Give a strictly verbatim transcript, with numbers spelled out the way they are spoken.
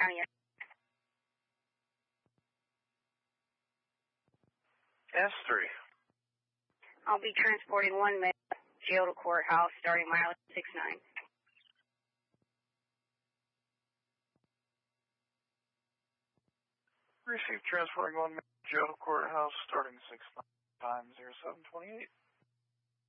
County. S three. I'll be transporting one male jail to courthouse starting mileage six nine. Received transporting one male jail to courthouse starting six nine, time zero seven twenty-eight.